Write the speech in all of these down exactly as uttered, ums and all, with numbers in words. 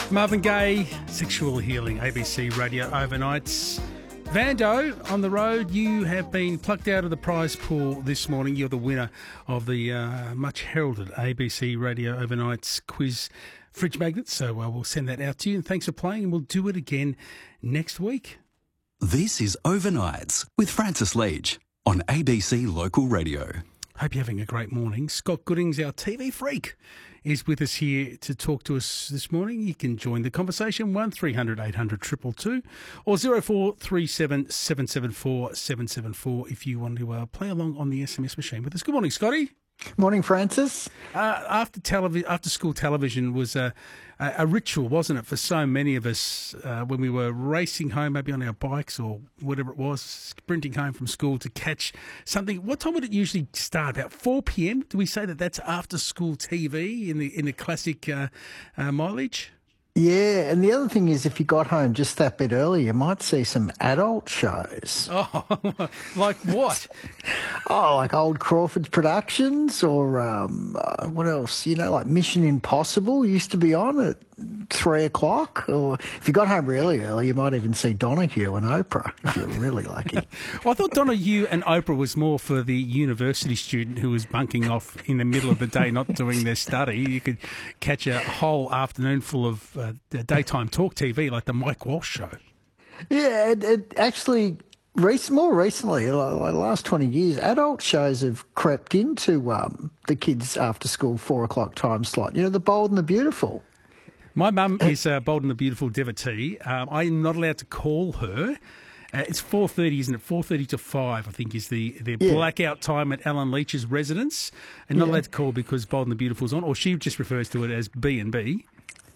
Marvin Gaye, Sexual Healing, A B C Radio Overnights. Vando, on the road, you have been plucked out of the prize pool this morning. You're the winner of the uh, much heralded A B C Radio Overnights quiz fridge magnet. So uh, we'll send that out to you. And thanks for playing, and we'll do it again next week. This is Overnights with Francis Leach on A B C Local Radio. Hope you're having a great morning. Scott Goodings, our T V freak, is with us here to talk to us this morning. You can join the conversation, one three hundred eight hundred two two two or zero four three seven seven seven four seven seven four if you want to uh, play along on the S M S machine with us. Good morning, Scotty. Morning, Francis. Uh, after televi- after school television was a, a, a ritual, wasn't it, for so many of us uh, when we were racing home, maybe on our bikes or whatever it was, sprinting home from school to catch something. What time would it usually start? About four p.m? Do we say that that's after school T V in the in the classic uh, uh, mileage? Yeah, and the other thing is if you got home just that bit early, you might see some adult shows. Oh, like what? Oh, like old Crawford Productions or um, uh, what else? You know, like Mission Impossible used to be on at three o'clock. Or if you got home really early, you might even see Donahue and Oprah if you're really lucky. Well, I thought Donahue and Oprah was more for the university student who was bunking off in the middle of the day, not doing their study. You could catch a whole afternoon full of uh, daytime talk T V like the Mike Walsh show. Yeah, it, it actually... Rec- more recently, like the last twenty years, adult shows have crept into um, the kids' after-school four o'clock time slot. You know, The Bold and the Beautiful. My mum is uh, Bold and the Beautiful devotee. Um, I'm not allowed to call her. Uh, it's four thirty, isn't it? four thirty to five, I think, is the, the Yeah. blackout time at Alan Leach's residence. And not Yeah. allowed to call because Bold and the Beautiful's on, or she just refers to it as B and B.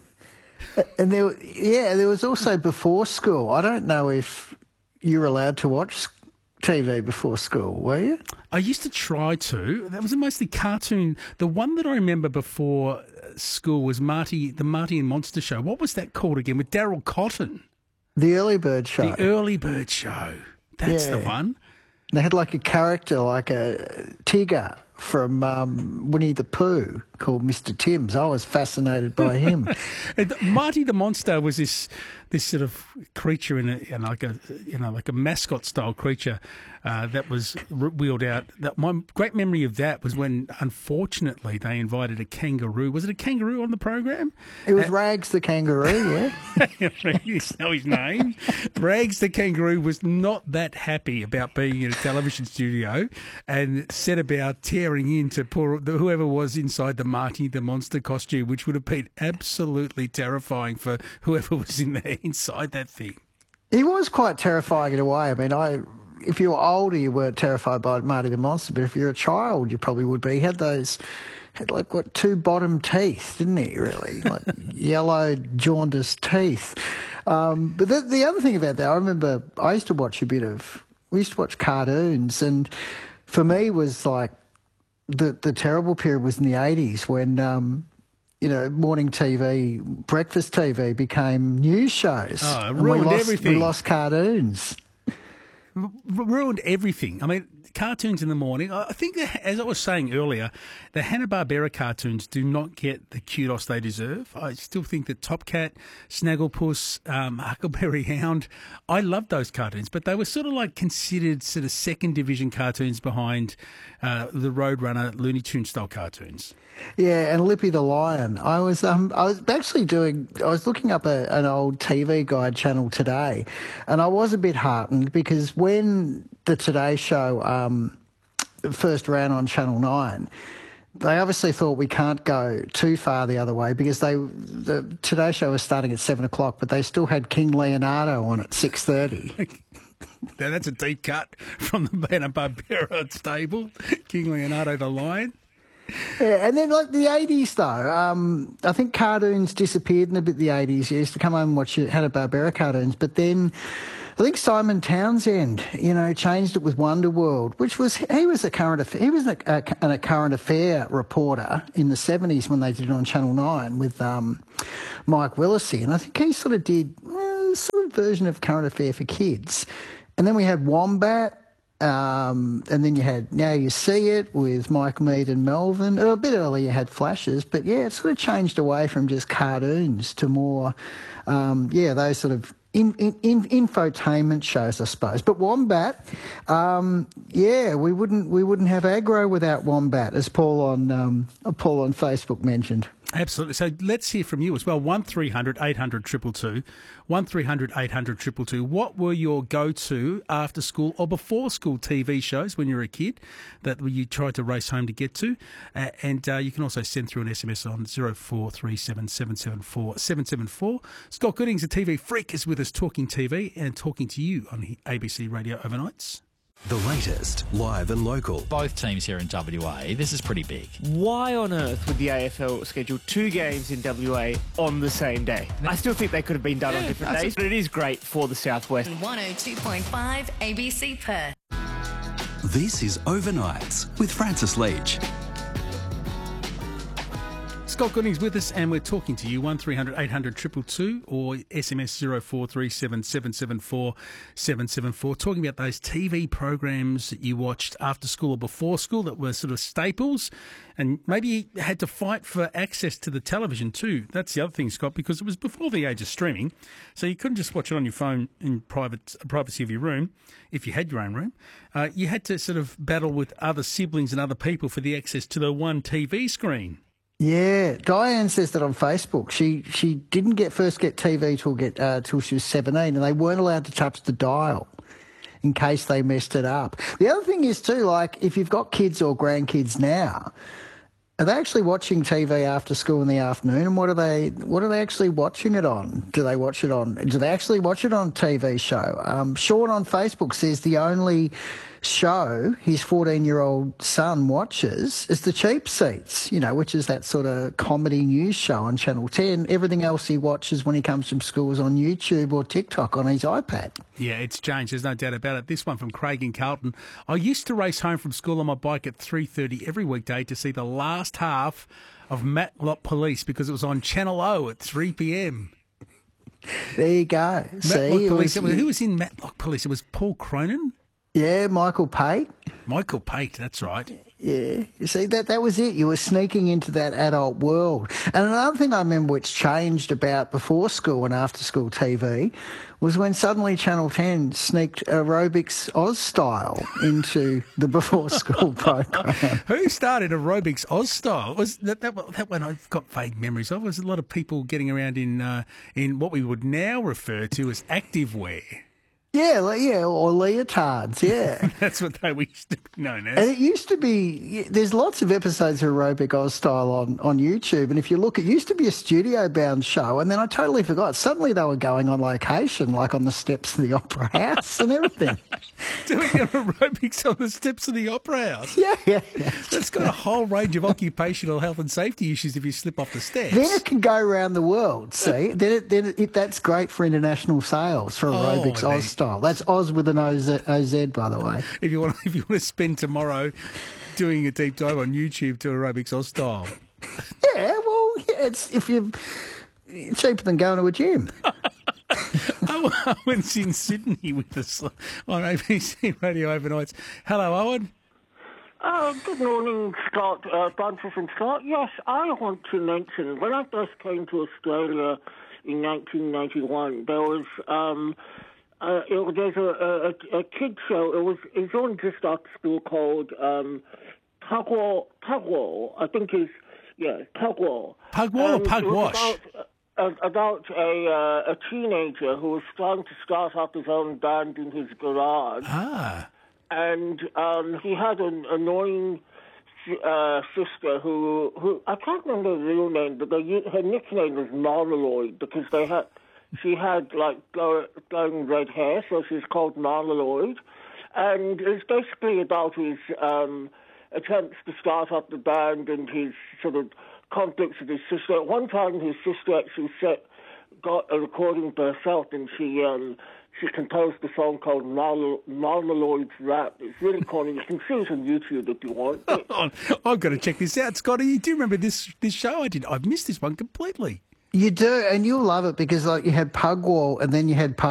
And there, yeah, there was also before school. I don't know if you're allowed to watch T V before school, were you? I used to try to. That was mostly cartoon. The one that I remember before school was Marty, the Marty and Monster Show. What was that called again? With Daryl Cotton. The Early Bird Show. The Early Bird Show. That's the Yeah. one. They had like a character, like a Tigger from um, Winnie the Pooh called Mister Timms. I was fascinated by him. And Marty the Monster was this this sort of creature in a you know, like a you know like a mascot style creature uh, that was wheeled out. That my great memory of that was when unfortunately they invited a kangaroo. Was it a kangaroo on the program? It was Rags the Kangaroo, yeah. You know his name. Rags the kangaroo was not that happy about being in a television studio and set about tearing into poor whoever was inside the Marty the Monster costume, which would have been absolutely terrifying for whoever was in there inside that thing. He was quite terrifying in a way. I mean, I if you were older, you weren't terrified by Marty the Monster, but if you're a child, you probably would be. He had those, had like, what, two bottom teeth, didn't he, really? Like yellow, jaundiced teeth. Um, but the, the other thing about that, I remember I used to watch a bit of, we used to watch cartoons, and for me was like, the, the terrible period was in the eighties when... Um, you know, morning T V, breakfast T V became news shows. Oh, it and ruined we lost, everything. We lost cartoons. R- ruined everything. I mean, cartoons in the morning. I I think, that, as I was saying earlier, the Hanna-Barbera cartoons do not get the kudos they deserve. I still think that Top Cat, Snagglepuss, um, Huckleberry Hound, I loved those cartoons, but they were sort of like considered sort of second division cartoons behind uh, the Roadrunner Looney Tunes style cartoons. Yeah, and Lippy the Lion. I was um I was actually doing I was looking up a, an old T V guide channel today, and I was a bit heartened because when the Today Show um first ran on Channel Nine, they obviously thought we can't go too far the other way because they the Today Show was starting at seven o'clock, but they still had King Leonardo on at six thirty. Now that's a deep cut from the Hanna-Barbera stable, King Leonardo the Lion. Yeah, and then like the eighties though, um, I think cartoons disappeared in a bit the eighties. You used to come home and watch Hanna-Barbera cartoons, but then I think Simon Townsend, you know, changed it with Wonderworld, which was, he was a current affair, he was a, a, a current affair reporter in the seventies when they did it on Channel nine with um, Mike Willisey, and I think he sort of did uh, sort of version of current affair for kids. And then we had Wombat, Um, and then you had Now You See It with Mike Mead and Melvin. A bit earlier you had Flashes, but yeah, it sort of changed away from just cartoons to more, um, yeah, those sort of in, in, in, infotainment shows, I suppose. But Wombat, um, yeah, we wouldn't we wouldn't have Aggro without Wombat, as Paul on um, Paul on Facebook mentioned. Absolutely. So let's hear from you as well. one three hundred eight hundred two two two. one three hundred eight hundred two two two. What were your go-to after school or before school T V shows when you were a kid that you tried to race home to get to? Uh, and uh, you can also send through an S M S on zero four three seven seven seven four seven seven four. Scott Goodings, a T V freak, is with us talking T V and talking to you on A B C Radio Overnights. The latest, live and local. Both teams here in W A, this is pretty big. Why on earth would the A F L schedule two games in W A on the same day? I still think they could have been done on different days, but it is great for the Southwest. one oh two point five A B C Perth. This is Overnights with Francis Leach. Scott Goodings with us, and we're talking to you. one three hundred eight hundred two two two or S M S zero four three seven seven seven four seven seven four, talking about those T V programs that you watched after school or before school that were sort of staples, and maybe you had to fight for access to the television too. That's the other thing, Scott, because it was before the age of streaming, so you couldn't just watch it on your phone in private privacy of your room if you had your own room. Uh, you had to sort of battle with other siblings and other people for the access to the one T V screen. Yeah, Diane says that on Facebook. She she didn't get first get T V till get uh, till she was seventeen, and they weren't allowed to touch the dial in case they messed it up. The other thing is too, like if you've got kids or grandkids now, are they actually watching T V after school in the afternoon? And what are they what are they actually watching it on? Do they watch it on? Do they actually watch it on T V show? Um, Sean on Facebook says the only show his fourteen-year-old son watches is The Cheap Seats, you know, which is that sort of comedy news show on Channel ten. Everything else he watches when he comes from school is on YouTube or TikTok on his iPad. Yeah, it's changed. There's no doubt about it. This one from Craig in Carlton. I used to race home from school on my bike at three thirty every weekday to see the last half of Matlock Police because it was on Channel O at three p.m. There you go. Matlock See, Police. it was, Who was in Matlock Police? It was Paul Cronin? yeah, Michael Pate. Michael Pate, that's right. Yeah, you see, that that was it. You were sneaking into that adult world. And another thing I remember which changed about before school and after school T V was when suddenly Channel ten sneaked Aerobics Oz style into the before school program. Who started Aerobics Oz style? Was that, that that one I've got vague memories of? Was a lot of people getting around in uh, in what we would now refer to as activewear. Yeah, like, yeah, or leotards, yeah. That's what they used to be known as. And it used to be, there's lots of episodes of Aerobic Oz style on, on YouTube, and if you look, it used to be a studio-bound show, and then I totally forgot. Suddenly they were going on location, like on the steps of the Opera House and everything. Doing aerobics on the steps of the Opera House. Yeah, yeah, yeah. That's got a whole range of occupational health and safety issues if you slip off the steps. Then it can go around the world, see? Then it, then it, that's great for international sales, for Aerobics Oh, Oz style. That's Oz with an O Z, O Z, by the way. If you want, if you want to spend tomorrow doing a deep dive on YouTube to Aerobics Oz style. Yeah, well, yeah, it's if you're cheaper than going to a gym. Owen's in Sydney with us on A B C Radio Overnights. Hello, Owen. Uh, good morning, Scott, uh, Francis and Scott. Yes, I want to mention, when I first came to Australia in nineteen ninety-one, there was... Um, Uh, it, there's a, a, a kid show. It was it's on just after school called um, Tug War. Tug War. I think it's yeah Tug War. Pug War or Pug Wash? About, uh, about a uh, a teenager who was trying to start up his own band in his garage. Ah. And um, he had an annoying uh, sister who who I can't remember her real name, but they, her nickname was Marmalade because they had. She had, like, glowing red hair, so she's called Marmalade. And it's basically about his um, attempts to start up the band and his sort of conflicts with his sister. At one time, his sister actually set, got a recording for herself, and she um, she composed a song called Marmal- Marmalade's Rap. It's really corny. You can see it on YouTube if you want. Oh, I've got to check this out, Scotty. You do remember this this show? I did. I've missed this one completely. You do, and you'll love it because like you had Pug War and then you had Pug